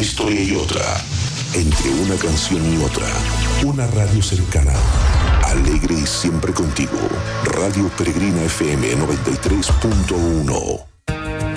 historia y otra, entre una canción y otra, una radio cercana, alegre y siempre contigo. Radio Peregrina FM 93.1.